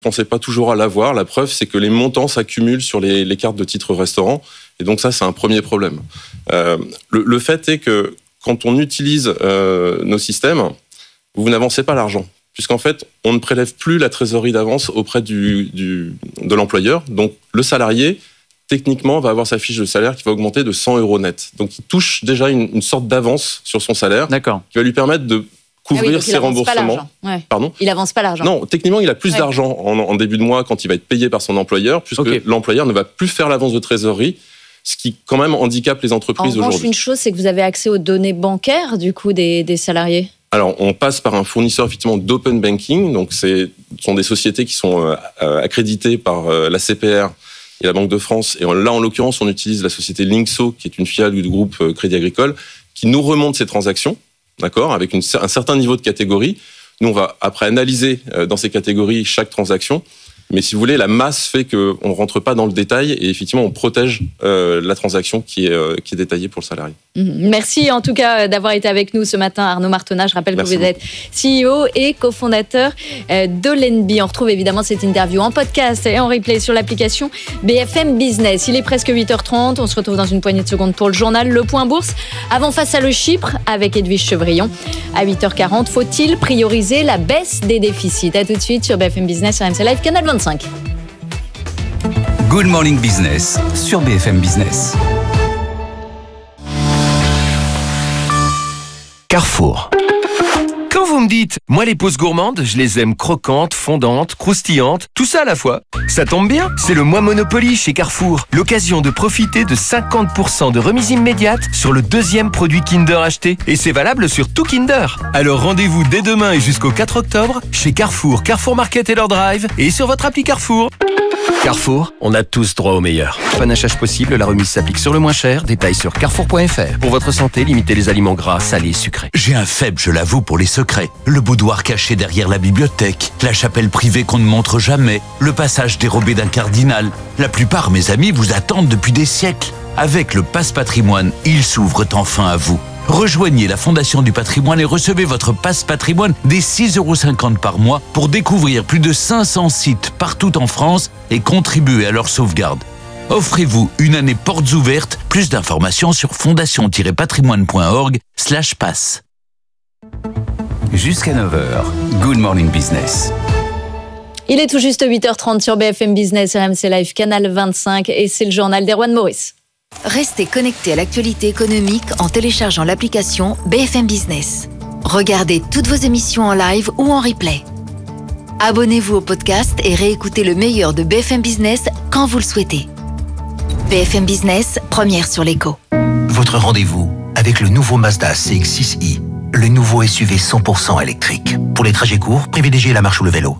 pensez pas toujours à l'avoir. La preuve, c'est que les montants s'accumulent sur les cartes de titres restaurant. Et donc ça, c'est un premier problème. Le fait est que quand on utilise nos systèmes, vous n'avancez pas l'argent. Puisqu'en fait, on ne prélève plus la trésorerie d'avance auprès de l'employeur. Donc le salarié, techniquement, va avoir sa fiche de salaire qui va augmenter de 100 € net. Donc il touche déjà une sorte d'avance sur son salaire. D'accord. Qui va lui permettre de couvrir ses remboursements. Pardon ? Il n'avance pas l'argent. Non, techniquement, il a plus d'argent en début de mois quand il va être payé par son employeur, puisque l'employeur ne va plus faire l'avance de trésorerie, ce qui quand même handicape les entreprises aujourd'hui. En revanche, une chose, c'est que vous avez accès aux données bancaires du coup des salariés. Alors, on passe par un fournisseur effectivement d'open banking, donc ce sont des sociétés qui sont accréditées par la CPR et la Banque de France. Et là, en l'occurrence, on utilise la société Linkso, qui est une filiale du groupe Crédit Agricole, qui nous remonte ces transactions. D'accord, avec un certain niveau de catégorie. Nous, on va après analyser dans ces catégories chaque transaction. Mais si vous voulez, la masse fait qu'on ne rentre pas dans le détail et effectivement, on protège la transaction qui est détaillée pour le salarié. Merci en tout cas d'avoir été avec nous ce matin, Arnaud Martonnat. Je rappelle que vous êtes CEO et cofondateur d'Olenby. On retrouve évidemment cette interview en podcast et en replay sur l'application BFM Business. Il est presque 8h30. On se retrouve dans une poignée de secondes pour le journal Le Point Bourse. Avant Face à le Chypre avec Edwige Chevrillon. À 8h40, faut-il prioriser la baisse des déficits ? À tout de suite sur BFM Business, RMC Live, Canal 25. Good Morning Business sur BFM Business. Carrefour. Quand vous me dites, moi les pauses gourmandes, je les aime croquantes, fondantes, croustillantes, tout ça à la fois. Ça tombe bien, c'est le mois Monopoly chez Carrefour. L'occasion de profiter de 50% de remise immédiate sur le deuxième produit Kinder acheté. Et c'est valable sur tout Kinder. Alors rendez-vous dès demain et jusqu'au 4 octobre chez Carrefour, Carrefour Market et leur drive et sur votre appli Carrefour. Carrefour, on a tous droit au meilleur. Panachage possible, la remise s'applique sur le moins cher. Détails sur carrefour.fr. Pour votre santé, limitez les aliments gras, salés, sucrés. J'ai un faible, je l'avoue, pour les secrets. Le boudoir caché derrière la bibliothèque, la chapelle privée qu'on ne montre jamais, le passage dérobé d'un cardinal. La plupart, mes amis, vous attendent depuis des siècles. Avec le Pass Patrimoine, ils s'ouvrent enfin à vous. Rejoignez la Fondation du Patrimoine et recevez votre Pass Patrimoine des 6,50 € par mois pour découvrir plus de 500 sites partout en France et contribuer à leur sauvegarde. Offrez-vous une année portes ouvertes. Plus d'informations sur fondation-patrimoine.org/pass. Jusqu'à 9h, Good Morning Business. Il est tout juste 8h30 sur BFM Business, RMC Live, Canal 25 et c'est le journal d'Erwan Maurice. Restez connectés à l'actualité économique en téléchargeant l'application BFM Business. Regardez toutes vos émissions en live ou en replay. Abonnez-vous au podcast et réécoutez le meilleur de BFM Business quand vous le souhaitez. BFM Business, première sur l'écho. Votre rendez-vous avec le nouveau Mazda CX-6i, le nouveau SUV 100% électrique. Pour les trajets courts, privilégiez la marche ou le vélo.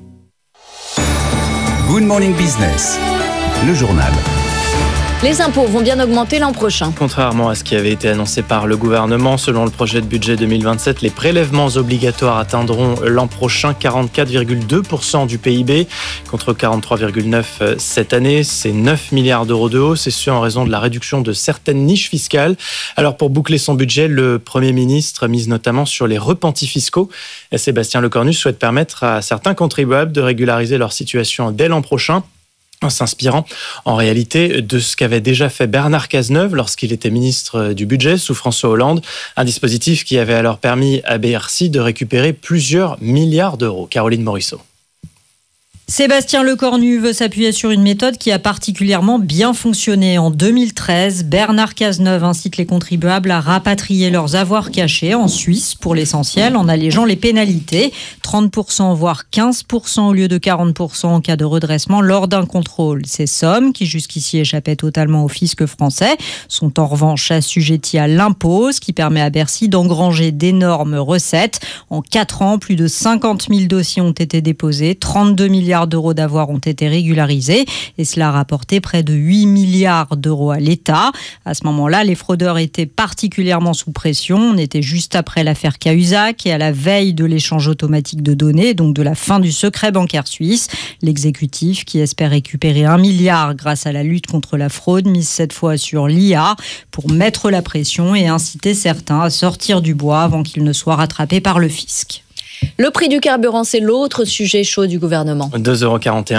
Good Morning Business, le journal. Les impôts vont bien augmenter l'an prochain. Contrairement à ce qui avait été annoncé par le gouvernement, selon le projet de budget 2027, les prélèvements obligatoires atteindront l'an prochain 44,2% du PIB, contre 43,9% cette année. C'est 9 milliards d'euros de hausse, et ce en raison de la réduction de certaines niches fiscales. Alors pour boucler son budget, le Premier ministre mise notamment sur les repentis fiscaux. Sébastien Lecornu souhaite permettre à certains contribuables de régulariser leur situation dès l'an prochain, en s'inspirant en réalité de ce qu'avait déjà fait Bernard Cazeneuve lorsqu'il était ministre du Budget sous François Hollande, un dispositif qui avait alors permis à Bercy de récupérer plusieurs milliards d'euros. Caroline Morisseau. Sébastien Lecornu veut s'appuyer sur une méthode qui a particulièrement bien fonctionné. En 2013, Bernard Cazeneuve incite les contribuables à rapatrier leurs avoirs cachés en Suisse, pour l'essentiel, en allégeant les pénalités. 30% voire 15% au lieu de 40% en cas de redressement lors d'un contrôle. Ces sommes, qui jusqu'ici échappaient totalement au fisc français, sont en revanche assujetties à l'impôt, ce qui permet à Bercy d'engranger d'énormes recettes. En 4 ans, plus de 50 000 dossiers ont été déposés, 32 milliards d'euros d'avoirs ont été régularisés et cela a rapporté près de 8 milliards d'euros à l'État. À ce moment-là, les fraudeurs étaient particulièrement sous pression. On était juste après l'affaire Cahuzac et à la veille de l'échange automatique de données, donc de la fin du secret bancaire suisse. L'exécutif, qui espère récupérer 1 milliard grâce à la lutte contre la fraude, mise cette fois sur l'IA pour mettre la pression et inciter certains à sortir du bois avant qu'ils ne soient rattrapés par le fisc. Le prix du carburant, c'est l'autre sujet chaud du gouvernement. 2,41 €